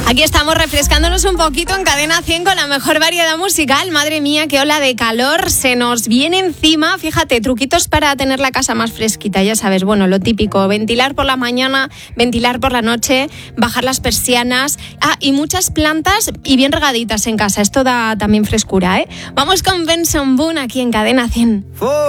Aquí estamos refrescándonos un poquito en Cadena 100 con la mejor variedad musical. Madre mía, qué ola de calor se nos viene encima. Fíjate, truquitos para tener la casa más fresquita. Ya sabes, bueno, lo típico, ventilar por la mañana, ventilar por la noche, bajar las persianas. Y muchas plantas y bien regaditas en casa. Esto da también frescura, ¿eh? Vamos con Benson Boone aquí en Cadena 100.